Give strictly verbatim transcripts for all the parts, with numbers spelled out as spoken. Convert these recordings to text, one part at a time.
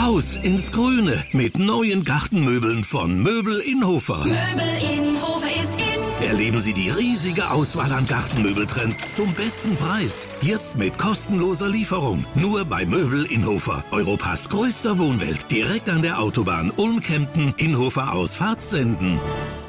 Raus ins Grüne mit neuen Gartenmöbeln von Möbel Inhofer. Möbel Inhofer ist in. Erleben Sie die riesige Auswahl an Gartenmöbeltrends zum besten Preis. Jetzt mit kostenloser Lieferung. Nur bei Möbel Inhofer. Europas größter Wohnwelt. Direkt an der Autobahn Ulm-Kempten, Inhofer aus Fahrtsenden.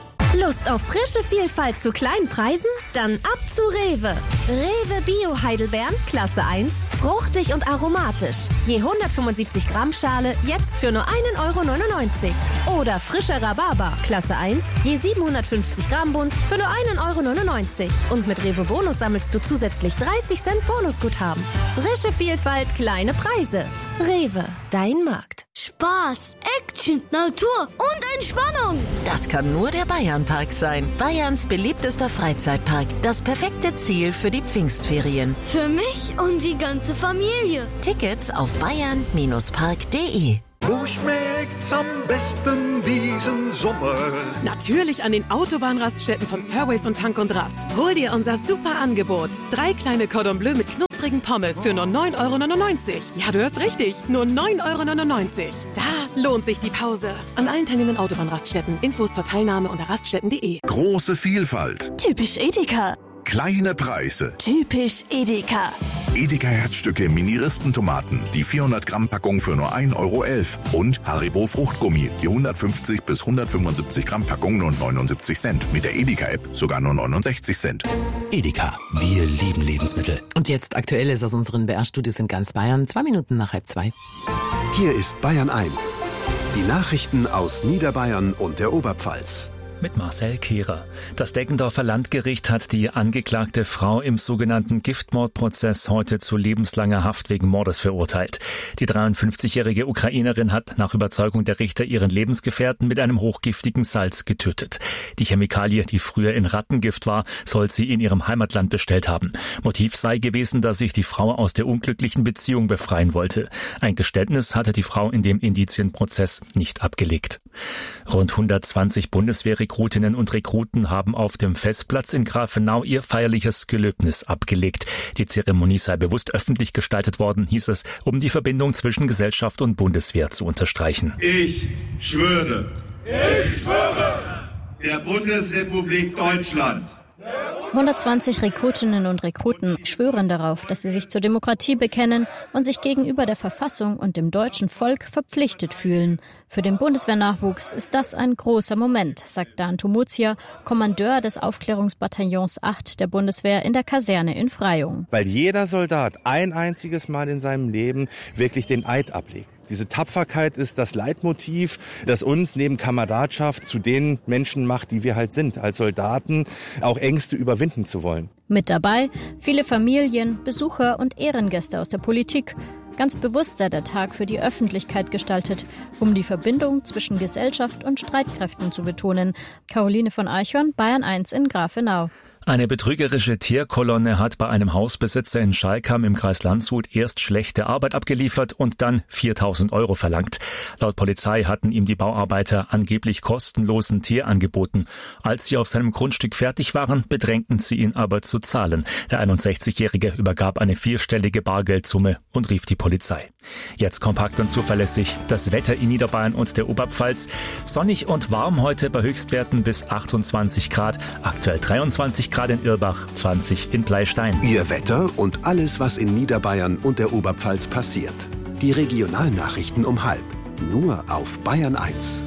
Lust auf frische Vielfalt zu kleinen Preisen? Dann ab zu Rewe. Rewe Bio Heidelbeeren, Klasse eins, fruchtig und aromatisch. Je hundertfünfundsiebzig Gramm Schale, jetzt für nur einen Euro neunundneunzig. Oder frischer Rhabarber, Klasse eins, je siebenhundertfünfzig Gramm Bund, für nur einen Euro neunundneunzig. Und mit Rewe Bonus sammelst du zusätzlich dreißig Cent Bonusguthaben. Frische Vielfalt, kleine Preise. Rewe, dein Markt. Spaß, Action, Natur und Entspannung. Das kann nur der Bayernpark sein. Bayerns beliebtester Freizeitpark. Das perfekte Ziel für die Pfingstferien. Für mich und die ganze Familie. Tickets auf bayern Park punkt de. Wo schmeckt's am besten diesen Sommer? Natürlich an den Autobahnraststätten von Surways und Tank und Rast. Hol dir unser super Angebot. Drei kleine Cordon Bleu mit knusprigen Pommes für nur neun Euro neunundneunzig. Ja, du hörst richtig. Nur neun Euro neunundneunzig. Da lohnt sich die Pause. An allen teilnehmenden Autobahnraststätten. Infos zur Teilnahme unter raststätten punkt de. Große Vielfalt. Typisch Edeka. Kleine Preise. Typisch Edeka. Edeka Herzstücke Mini-Rispentomaten, die vierhundert Gramm Packung für nur ein Euro elf. Und Haribo Fruchtgummi, die hundertfünfzig bis hundertfünfundsiebzig Gramm Packung nur neunundsiebzig Cent. Mit der Edeka-App sogar nur neunundsechzig Cent. Edeka, wir lieben Lebensmittel. Und jetzt Aktuelles aus unseren B R-Studios in ganz Bayern, zwei Minuten nach halb zwei. Hier ist Bayern eins. Die Nachrichten aus Niederbayern und der Oberpfalz. Mit Marcel Kehrer. Das Deggendorfer Landgericht hat die angeklagte Frau im sogenannten Giftmordprozess heute zu lebenslanger Haft wegen Mordes verurteilt. Die dreiundfünfzigjährige Ukrainerin hat nach Überzeugung der Richter ihren Lebensgefährten mit einem hochgiftigen Salz getötet. Die Chemikalie, die früher in Rattengift war, soll sie in ihrem Heimatland bestellt haben. Motiv sei gewesen, dass sich die Frau aus der unglücklichen Beziehung befreien wollte. Ein Geständnis hatte die Frau in dem Indizienprozess nicht abgelegt. Rund hundertzwanzig Bundeswehrrekrutinnen und Rekruten haben auf dem Festplatz in Grafenau ihr feierliches Gelöbnis abgelegt. Die Zeremonie sei bewusst öffentlich gestaltet worden, hieß es, um die Verbindung zwischen Gesellschaft und Bundeswehr zu unterstreichen. Ich schwöre. Ich schwöre. Der Bundesrepublik Deutschland. hundertzwanzig Rekrutinnen und Rekruten schwören darauf, dass sie sich zur Demokratie bekennen und sich gegenüber der Verfassung und dem deutschen Volk verpflichtet fühlen. Für den Bundeswehrnachwuchs ist das ein großer Moment, sagt Dan Tomuzia, Kommandeur des Aufklärungsbataillons acht der Bundeswehr in der Kaserne in Freyung. Weil jeder Soldat ein einziges Mal in seinem Leben wirklich den Eid ablegt. Diese Tapferkeit ist das Leitmotiv, das uns neben Kameradschaft zu den Menschen macht, die wir halt sind, als Soldaten, auch Ängste überwinden zu wollen. Mit dabei viele Familien, Besucher und Ehrengäste aus der Politik. Ganz bewusst sei der Tag für die Öffentlichkeit gestaltet, um die Verbindung zwischen Gesellschaft und Streitkräften zu betonen. Caroline von Eichhorn, Bayern eins in Grafenau. Eine betrügerische Tierkolonne hat bei einem Hausbesitzer in Schalkam im Kreis Landshut erst schlechte Arbeit abgeliefert und dann viertausend Euro verlangt. Laut Polizei hatten ihm die Bauarbeiter angeblich kostenlosen Tier angeboten. Als sie auf seinem Grundstück fertig waren, bedrängten sie ihn aber zu zahlen. Der einundsechzigjährige übergab eine vierstellige Bargeldsumme und rief die Polizei. Jetzt kompakt und zuverlässig das Wetter in Niederbayern und der Oberpfalz. Sonnig und warm heute bei Höchstwerten bis achtundzwanzig Grad, aktuell dreiundzwanzig Grad in Irbach, zwanzig in Bleistein. Ihr Wetter und alles, was in Niederbayern und der Oberpfalz passiert. Die Regionalnachrichten um halb. Nur auf Bayern eins.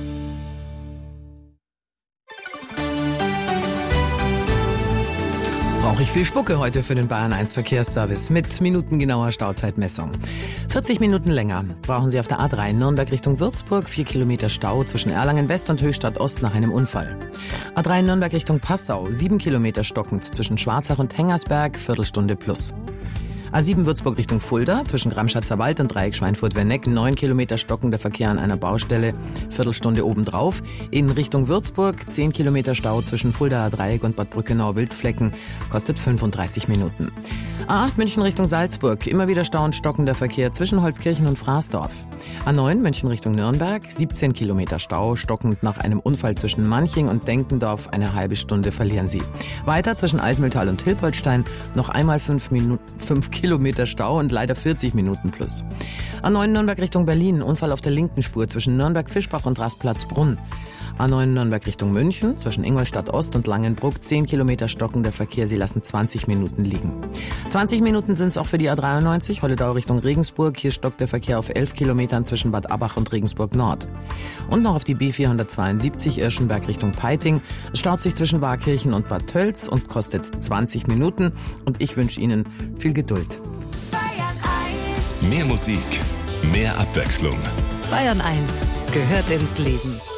Brauche ich viel Spucke heute für den Bayern eins Verkehrsservice mit minutengenauer Stauzeitmessung. vierzig Minuten länger brauchen Sie auf der A drei Nürnberg Richtung Würzburg, vier Kilometer Stau zwischen Erlangen West und Höchstadt Ost nach einem Unfall. A drei Nürnberg Richtung Passau, sieben Kilometer stockend zwischen Schwarzach und Hengersberg, Viertelstunde plus. A sieben Würzburg Richtung Fulda, zwischen Gramschatzer Wald und Dreieck Schweinfurt-Werneck, neun Kilometer stockender Verkehr an einer Baustelle, Viertelstunde obendrauf. In Richtung Würzburg, zehn Kilometer Stau zwischen Fuldaer Dreieck und Bad Brückenau-Wildflecken, kostet fünfunddreißig Minuten. A acht München Richtung Salzburg, immer wieder Stau und stockender Verkehr zwischen Holzkirchen und Fraßdorf. A neun München Richtung Nürnberg, siebzehn Kilometer Stau, stockend nach einem Unfall zwischen Manching und Denkendorf, eine halbe Stunde verlieren Sie. Weiter zwischen Altmühltal und Hilpoltstein, noch einmal fünf Minuten, fünf Kilometer Stau und leider vierzig Minuten plus. A neun Nürnberg Richtung Berlin, Unfall auf der linken Spur zwischen Nürnberg-Fischbach und Rastplatz-Brunn. A neun Nürnberg Richtung München, zwischen Ingolstadt Ost und Langenbruck, zehn Kilometer stockender Verkehr, Sie lassen zwanzig Minuten liegen. zwanzig Minuten sind es auch für die A dreiundneunzig, Holledau Richtung Regensburg, hier stockt der Verkehr auf elf Kilometern zwischen Bad Abbach und Regensburg Nord. Und noch auf die B vierhundertzweiundsiebzig Irschenberg Richtung Peiting, es staut sich zwischen Waakirchen und Bad Tölz und kostet zwanzig Minuten und ich wünsche Ihnen viel Geduld. Mehr Musik, mehr Abwechslung. Bayern eins gehört ins Leben.